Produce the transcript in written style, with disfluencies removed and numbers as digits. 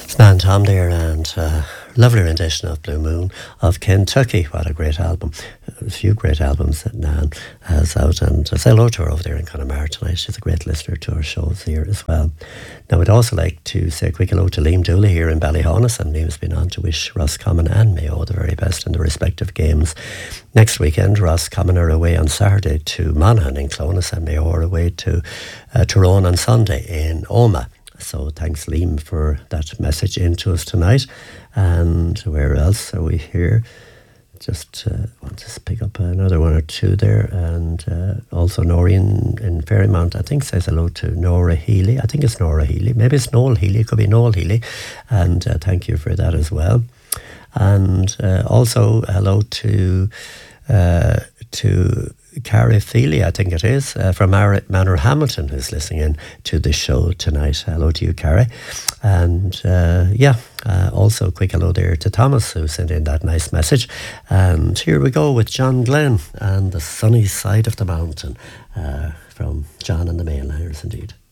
Man Tom there, and lovely rendition of Blue Moon of Kentucky. What a great album. A few great albums that Nan has out, and say hello to her over there in Connemara tonight. She's a great listener to our shows here as well. Now, I'd also like to say a quick hello to Liam Dooley here in Ballyhonus, and Liam's been on to wish Roscommon and Mayo the very best in the respective games. Next weekend, Roscommon are away on Saturday to Monaghan in Clones, and Mayo are away to Tyrone on Sunday in Omagh. So thanks, Liam, for that message into us tonight. And where else are we here? Just want to pick up another one or two there. And also Noreen in Ferrymount, I think, says hello to Nora Healy. I think it's Nora Healy. Maybe it's Noel Healy. It could be Noel Healy. And thank you for that as well. And also hello to Carrie Feely, I think it is, from Manor Hamilton, who's listening in to the show tonight. Hello to you, Carrie. And also a quick hello there to Thomas, who sent in that nice message. And here we go with John Glenn and The Sunny Side of the Mountain from John and the Mainliners, indeed.